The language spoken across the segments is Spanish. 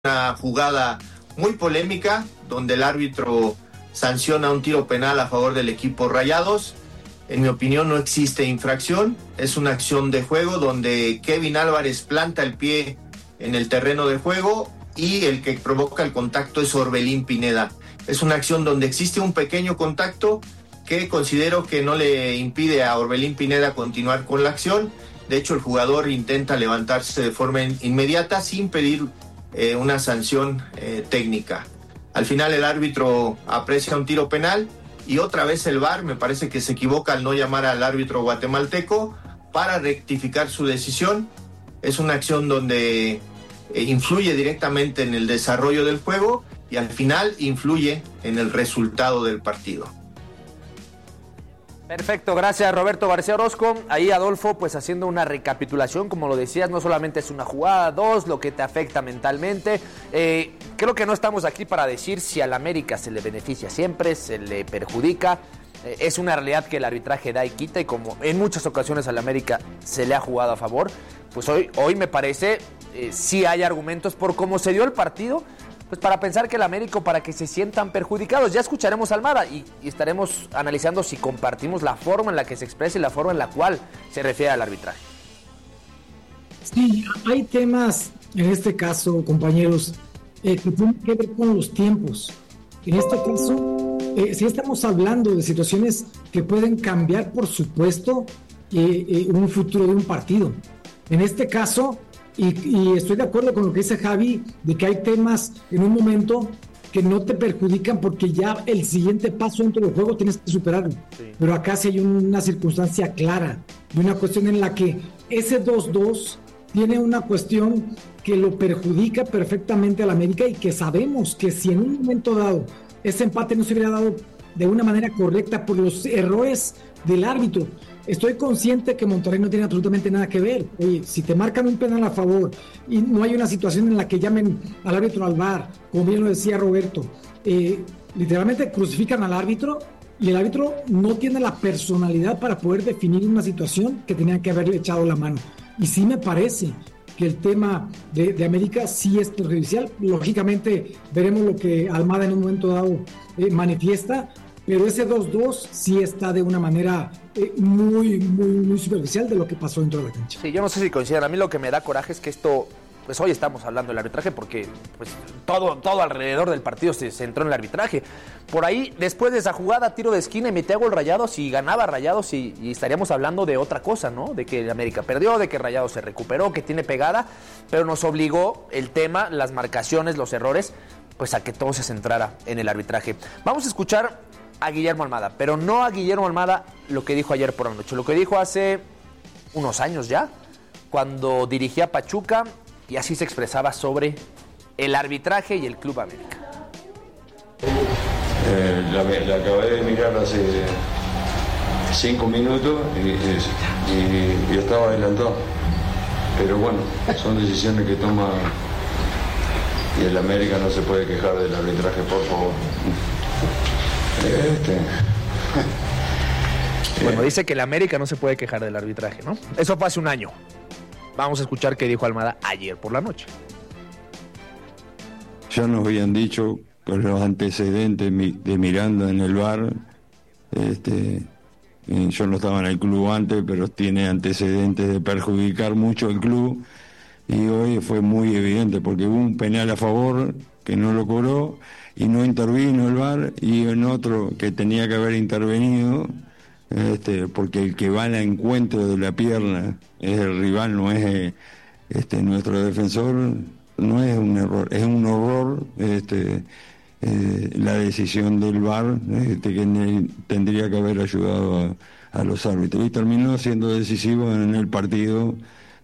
una jugada muy polémica donde el árbitro sanciona un tiro penal a favor del equipo Rayados. En mi opinión no existe infracción, es una acción de juego donde Kevin Álvarez planta el pie en el terreno de juego y el que provoca el contacto es Orbelín Pineda. Es una acción donde existe un pequeño contacto que considero que no le impide a Orbelín Pineda continuar con la acción. De hecho, el jugador intenta levantarse de forma inmediata sin pedir una sanción técnica. Al final el árbitro aprecia un tiro penal y otra vez el VAR me parece que se equivoca al no llamar al árbitro guatemalteco para rectificar su decisión. Es una acción donde influye directamente en el desarrollo del juego y al final influye en el resultado del partido. Perfecto, gracias Roberto García Orozco. Ahí Adolfo, pues haciendo una recapitulación, como lo decías, no solamente es una jugada, dos, lo que te afecta mentalmente. Creo que no estamos aquí para decir si al América se le beneficia siempre, se le perjudica. Es una realidad que el arbitraje da y quita, y como en muchas ocasiones al América se le ha jugado a favor, pues hoy me parece, sí hay argumentos por cómo se dio el partido, pues para pensar que el América, para que se sientan perjudicados. Ya escucharemos a Almada y estaremos analizando si compartimos la forma en la que se expresa y la forma en la cual se refiere al arbitraje. Sí, hay temas, en este caso, compañeros, que tienen que ver con los tiempos. En este caso, sí estamos hablando de situaciones que pueden cambiar, por supuesto, un futuro de un partido. En este caso, y estoy de acuerdo con lo que dice Javi, de que hay temas en un momento que no te perjudican porque ya el siguiente paso dentro del juego tienes que superarlo. Sí. Pero acá sí hay una circunstancia clara, y una cuestión en la que ese 2-2 tiene una cuestión que lo perjudica perfectamente al América, y que sabemos que si en un momento dado ese empate no se hubiera dado de una manera correcta por los errores del árbitro, estoy consciente que Monterrey no tiene absolutamente nada que ver. Oye, si te marcan un penal a favor y no hay una situación en la que llamen al árbitro al VAR, como bien lo decía Roberto, literalmente crucifican al árbitro, y el árbitro no tiene la personalidad para poder definir una situación que tenían que haberle echado la mano. Y sí me parece que el tema de América sí es perjudicial. Lógicamente veremos lo que Almada en un momento dado manifiesta, pero ese 2-2 sí está de una manera muy superficial de lo que pasó dentro de la cancha. Sí, yo no sé si coinciden. A mí lo que me da coraje es que esto, pues hoy estamos hablando del arbitraje porque pues todo alrededor del partido se centró en el arbitraje. Por ahí, después de esa jugada, tiro de esquina y metía gol Rayados y ganaba Rayados y estaríamos hablando de otra cosa, ¿no? De que América perdió, de que Rayados se recuperó, que tiene pegada, pero nos obligó el tema, las marcaciones, los errores, pues a que todo se centrara en el arbitraje. Vamos a escuchar a Guillermo Almada, pero no a Guillermo Almada lo que dijo ayer por la noche, lo que dijo hace unos años ya, cuando dirigía a Pachuca, y así se expresaba sobre el arbitraje y el Club América. La acabé de mirar hace 5 minutos y estaba adelantado, pero bueno, son decisiones que toma, y el América no se puede quejar del arbitraje, por favor. Bueno, dice que el América no se puede quejar del arbitraje, ¿no? Eso fue hace un año. Vamos a escuchar qué dijo Almada ayer por la noche. Ya nos habían dicho con los antecedentes de Miranda en el VAR, yo no estaba en el club antes, pero tiene antecedentes de perjudicar mucho el club, y hoy fue muy evidente porque hubo un penal a favor que no lo cobró y no intervino el VAR, y en otro que tenía que haber intervenido, porque el que va al encuentro de la pierna es el rival, no es nuestro defensor. No es un error, es un horror la decisión del VAR, que tendría que haber ayudado a los árbitros, y terminó siendo decisivo en el partido.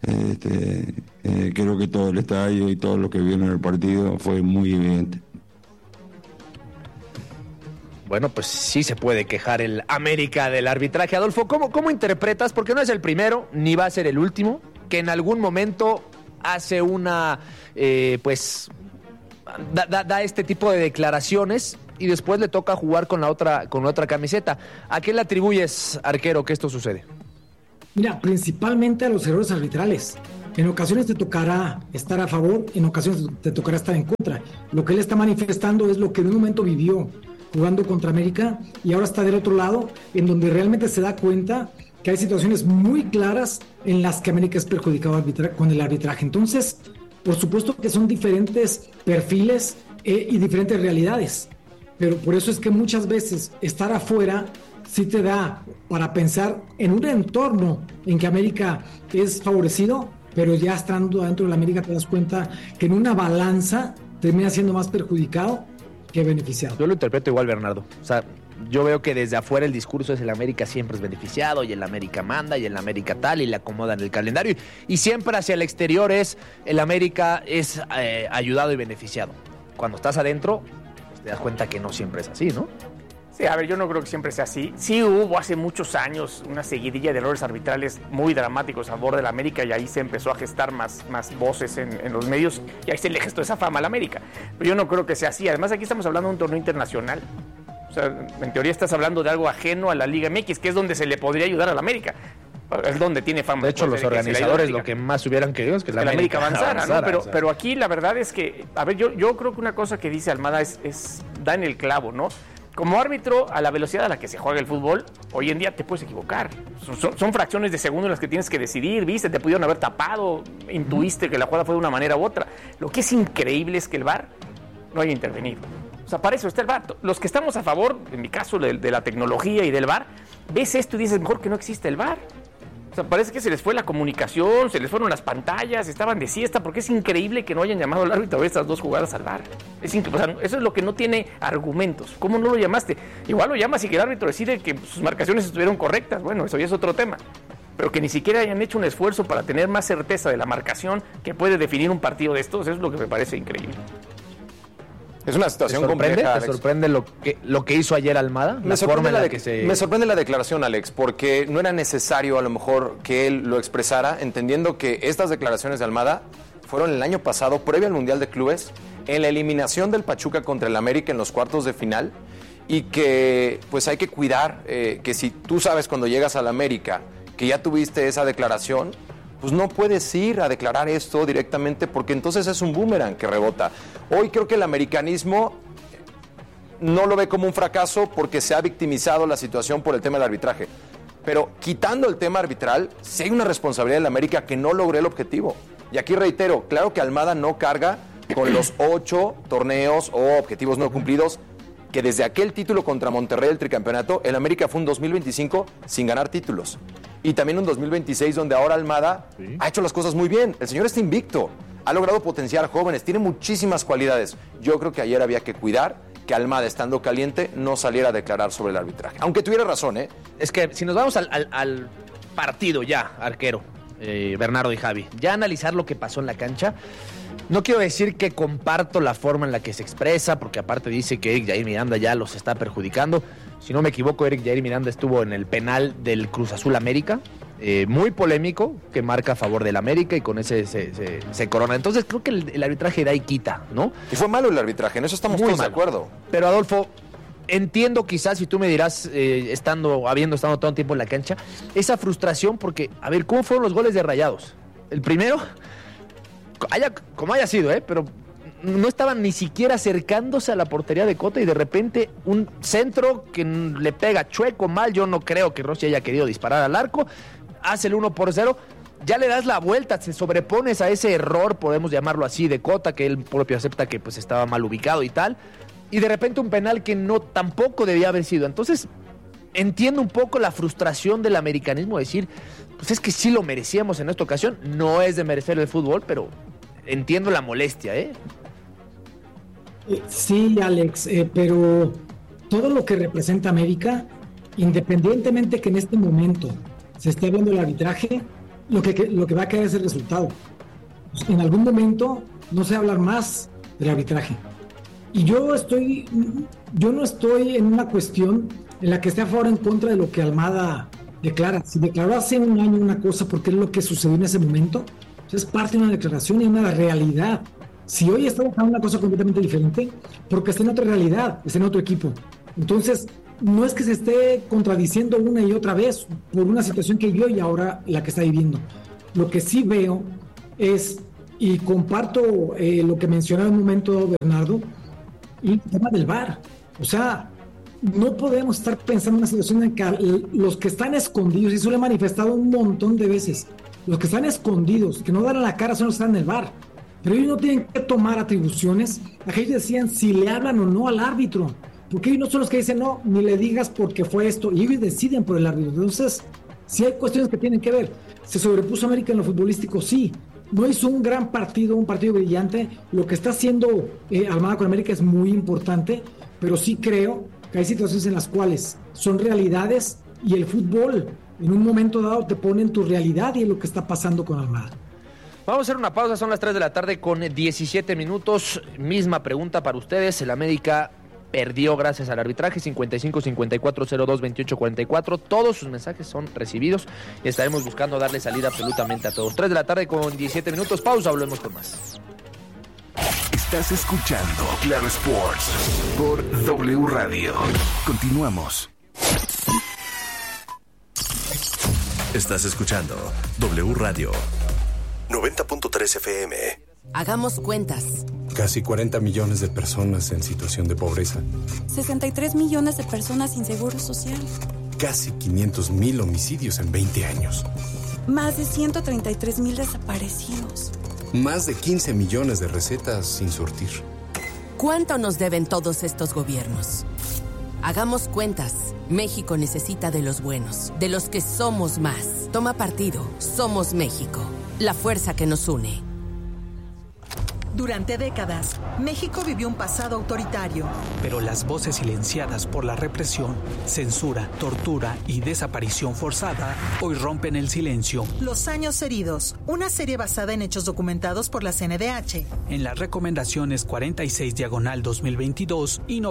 Creo que todo el estadio y todos los que vieron el partido fue muy evidente. Bueno, pues sí se puede quejar el América del arbitraje. Adolfo, ¿cómo interpretas? Porque no es el primero, ni va a ser el último, que en algún momento hace una, da este tipo de declaraciones y después le toca jugar con la otra camiseta. ¿A qué le atribuyes, arquero, que esto sucede? Mira, principalmente a los errores arbitrales. En ocasiones te tocará estar a favor, en ocasiones te tocará estar en contra. Lo que él está manifestando es lo que en un momento vivió jugando contra América y ahora está del otro lado, en donde realmente se da cuenta que hay situaciones muy claras en las que América es perjudicado con el arbitraje. Entonces, por supuesto que son diferentes perfiles y diferentes realidades, pero por eso es que muchas veces estar afuera sí te da para pensar en un entorno en que América es favorecido, pero ya estando dentro de la América te das cuenta que en una balanza termina siendo más perjudicado que beneficiado. Yo lo interpreto igual, Bernardo. O sea, yo veo que desde afuera el discurso es el América siempre es beneficiado y el América manda y el América tal y le acomodan el calendario y siempre hacia el exterior es el América es ayudado y beneficiado. Cuando estás adentro pues te das cuenta que no siempre es así, ¿no? Sí, a ver, yo no creo que siempre sea así. Sí hubo hace muchos años una seguidilla de errores arbitrales muy dramáticos a favor del América y ahí se empezó a gestar más voces en los medios y ahí se le gestó esa fama al América. Pero yo no creo que sea así. Además, aquí estamos hablando de un torneo internacional. O sea, en teoría estás hablando de algo ajeno a la Liga MX, que es donde se le podría ayudar al América. Es donde tiene fama. De hecho, los organizadores lo que más hubieran querido es que la América avanzara, ¿no? Pero aquí la verdad es que, a ver, yo creo que una cosa que dice Almada da en el clavo, ¿no? Como árbitro, a la velocidad a la que se juega el fútbol, hoy en día te puedes equivocar. Son fracciones de segundo en las que tienes que decidir, viste, te pudieron haber tapado, intuiste que la jugada fue de una manera u otra. Lo que es increíble es que el VAR no haya intervenido. O sea, para eso está el VAR. Los que estamos a favor, en mi caso, de la tecnología y del VAR, ves esto y dices, mejor que no existe el VAR. O sea, parece que se les fue la comunicación, se les fueron las pantallas, estaban de siesta, porque es increíble que no hayan llamado al árbitro a ver estas dos jugadas al VAR. O sea, eso es lo que no tiene argumentos. ¿Cómo no lo llamaste? Igual lo llamas y que el árbitro decide que sus marcaciones estuvieron correctas. Bueno, eso ya es otro tema. Pero que ni siquiera hayan hecho un esfuerzo para tener más certeza de la marcación que puede definir un partido de estos, eso es lo que me parece increíble. Es una situación compleja. ¿Te sorprende lo que hizo ayer Almada? Me sorprende la declaración, Alex, porque no era necesario a lo mejor que él lo expresara, entendiendo que estas declaraciones de Almada fueron el año pasado, previo al Mundial de Clubes, en la eliminación del Pachuca contra el América en los cuartos de final, y que pues hay que cuidar que si tú sabes cuando llegas al América que ya tuviste esa declaración, pues no puedes ir a declarar esto directamente porque entonces es un boomerang que rebota. Hoy creo que el americanismo no lo ve como un fracaso porque se ha victimizado la situación por el tema del arbitraje. Pero quitando el tema arbitral, sí hay una responsabilidad del América que no logró el objetivo. Y aquí reitero, claro que Almada no carga con los 8 torneos o objetivos no cumplidos, que desde aquel título contra Monterrey, el tricampeonato, el América fue un 2025 sin ganar títulos. Y también un 2026 donde ahora Almada ha hecho las cosas muy bien. El señor está invicto, ha logrado potenciar jóvenes, tiene muchísimas cualidades. Yo creo que ayer había que cuidar que Almada, estando caliente, no saliera a declarar sobre el arbitraje. Aunque tuviera razón, ¿eh? Es que si nos vamos al partido ya, arquero, Bernardo y Javi, ya analizar lo que pasó en la cancha. No quiero decir que comparto la forma en la que se expresa, porque aparte dice que Eric Jair Miranda ya los está perjudicando. Si no me equivoco, Eric Jair Miranda estuvo en el penal del Cruz Azul América, muy polémico, que marca a favor del América y con ese se corona. Entonces creo que el arbitraje da y quita, ¿no? Y fue malo el arbitraje, en eso estamos todos de acuerdo. Pero Adolfo, entiendo quizás, si tú me dirás, habiendo estado todo el tiempo en la cancha, esa frustración porque, a ver, ¿cómo fueron los goles de Rayados? El primero, como haya sido, pero no estaban ni siquiera acercándose a la portería de Cota y de repente un centro que le pega chueco, mal. Yo no creo que Rossi haya querido disparar al arco, hace el 1-0, ya le das la vuelta, te sobrepones a ese error, podemos llamarlo así, de Cota, que él propio acepta que pues estaba mal ubicado y tal, y de repente un penal que no tampoco debía haber sido. Entonces entiendo un poco la frustración del americanismo, decir, pues es que sí lo merecíamos en esta ocasión. No es de merecer el fútbol, pero entiendo la molestia, Sí, Alex, pero todo lo que representa América, independientemente que en este momento se esté hablando del arbitraje, lo que va a quedar es el resultado. En algún momento no se va a hablar más del arbitraje. Y yo no estoy en una cuestión en la que esté a favor o en contra de lo que Almada declara. Si declaró hace un año una cosa porque es lo que sucedió en ese momento, pues es parte de una declaración y una realidad. Si hoy está buscando una cosa completamente diferente, porque está en otra realidad, está en otro equipo. Entonces, no es que se esté contradiciendo una y otra vez por una situación que vivió y ahora la que está viviendo. Lo que sí veo y comparto lo que mencionaba en un momento Bernardo, el tema del VAR. O sea, no podemos estar pensando en una situación en que los que están escondidos, y eso lo he manifestado un montón de veces, los que están escondidos, que no dan la cara, son los que están en el VAR. Pero ellos no tienen que tomar atribuciones. Aquellos decían si le hablan o no al árbitro, porque ellos no son los que dicen no, ni le digas porque fue esto, y ellos deciden por el árbitro. Entonces, si hay cuestiones que tienen que ver. ¿Se sobrepuso América en lo futbolístico? Sí. No hizo un gran partido, un partido brillante. Lo que está haciendo Almada con América es muy importante, pero sí creo que hay situaciones en las cuales son realidades y el fútbol en un momento dado te pone en tu realidad, y es lo que está pasando con Almada. Vamos a hacer una pausa, son las 3 de la tarde con 17 minutos. Misma pregunta para ustedes. El América perdió gracias al arbitraje, 55-54-02-28-44. Todos sus mensajes son recibidos y estaremos buscando darle salida absolutamente a todos. 3 de la tarde con 17 minutos. Pausa, volvemos con más. Estás escuchando Claro Sports por W Radio. Continuamos. Estás escuchando W Radio 90.3 FM. Hagamos cuentas. Casi 40 millones de personas en situación de pobreza. 63 millones de personas sin seguro social. Casi 500,000 homicidios en 20 años. Más de 133,000 desaparecidos. Más de 15 millones de recetas sin surtir. ¿Cuánto nos deben todos estos gobiernos? Hagamos cuentas. México necesita de los buenos, de los que somos más. Toma partido. Somos México. La fuerza que nos une. Durante décadas, México vivió un pasado autoritario. Pero las voces silenciadas por la represión, censura, tortura y desaparición forzada hoy rompen el silencio. Los años heridos, una serie basada en hechos documentados por la CNDH. En las recomendaciones 46/2022 y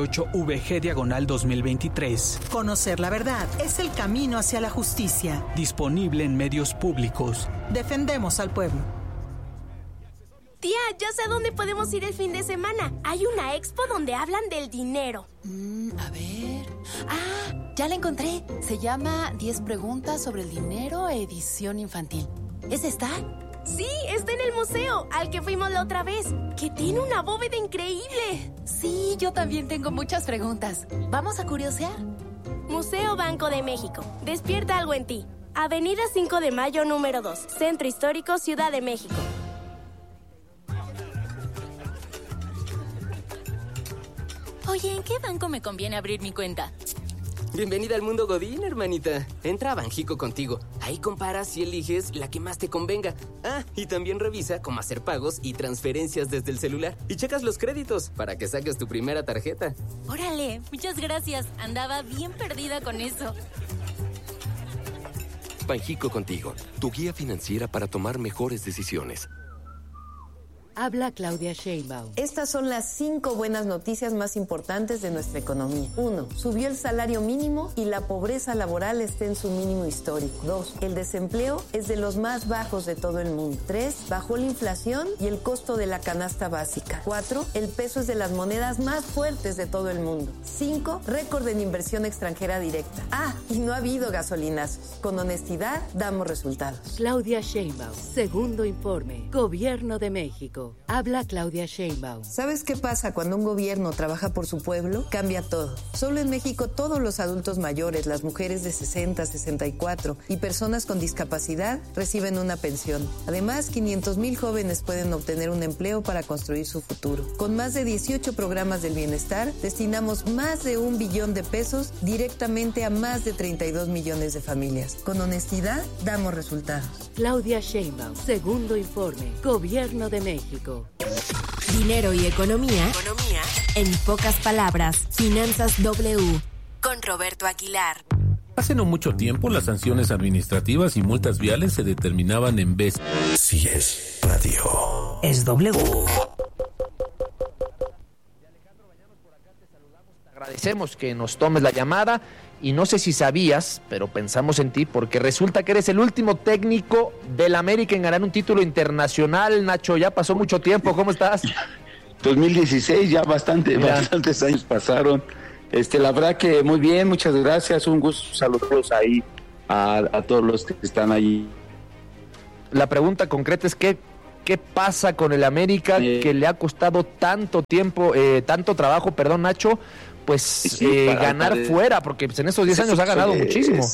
98/VG/2023. Conocer la verdad es el camino hacia la justicia. Disponible en medios públicos. Defendemos al pueblo. Tía, ya sé a dónde podemos ir el fin de semana. Hay una expo donde hablan del dinero. A ver... ya la encontré. Se llama 10 preguntas sobre el dinero, edición infantil. ¿Es esta? Sí, está en el museo, al que fuimos la otra vez, que tiene una bóveda increíble. Sí, yo también tengo muchas preguntas. ¿Vamos a curiosear? Museo Banco de México. Despierta algo en ti. Avenida 5 de Mayo, número 2. Centro Histórico, Ciudad de México. Oye, ¿en qué banco me conviene abrir mi cuenta? Bienvenida al mundo Godín, hermanita. Entra a Banjico Contigo. Ahí comparas y eliges la que más te convenga. Y también revisa cómo hacer pagos y transferencias desde el celular. Y checas los créditos para que saques tu primera tarjeta. Órale, muchas gracias. Andaba bien perdida con eso. Banjico Contigo, tu guía financiera para tomar mejores decisiones. Habla Claudia Sheinbaum. Estas son las 5 buenas noticias más importantes de nuestra economía. 1. Subió el salario mínimo y la pobreza laboral está en su mínimo histórico. 2. El desempleo es de los más bajos de todo el mundo. 3. Bajó la inflación y el costo de la canasta básica. 4. El peso es de las monedas más fuertes de todo el mundo. 5. Récord en inversión extranjera directa. Y no ha habido gasolinazos. Con honestidad damos resultados. Claudia Sheinbaum. Segundo informe. Gobierno de México. Habla Claudia Sheinbaum. ¿Sabes qué pasa cuando un gobierno trabaja por su pueblo? Cambia todo. Solo en México todos los adultos mayores, las mujeres de 60, 64 y personas con discapacidad reciben una pensión. Además, 500,000 jóvenes pueden obtener un empleo para construir su futuro. Con más de 18 programas del bienestar, destinamos más de 1 billón de pesos directamente a más de 32 millones de familias. Con honestidad, damos resultados. Claudia Sheinbaum. Segundo informe. Gobierno de México. Dinero y economía. En pocas palabras, Finanzas W. Con Roberto Aguilar. Hace no mucho tiempo, las sanciones administrativas y multas viales se determinaban en vez. Si es radio. Es W. Agradecemos que nos tomes la llamada y no sé si sabías, pero pensamos en ti porque resulta que eres el último técnico del América en ganar un título internacional. Nacho, ya pasó mucho tiempo, ¿cómo estás? 2016, ya bastantes años pasaron. La verdad que muy bien, muchas gracias, un gusto saludarlos ahí a todos los que están ahí. La pregunta concreta es ¿qué pasa con el América que le ha costado tanto tiempo, tanto trabajo, Nacho, pues ganar fuera? Porque pues, en estos 10 años ha ganado muchísimo.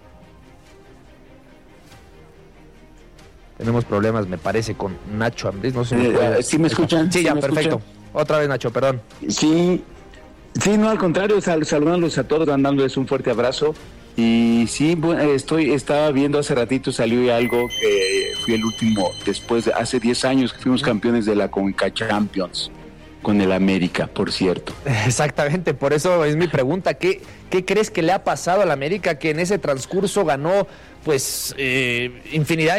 Tenemos problemas, me parece, con Nacho Ambriz. No sé si ¿sí me escuchan? Sí, ya, me perfecto. Escuchan? Otra vez, Nacho, perdón. Sí, no, al contrario, saludándolos a todos, mandándoles un fuerte abrazo. Y sí, bueno, estaba viendo hace ratito, salió algo que fui el último, después de hace 10 años que fuimos campeones de la CONCACAF Champions con el América, por cierto. Exactamente, por eso es mi pregunta. ¿Qué crees que le ha pasado al América que en ese transcurso ganó pues infinidad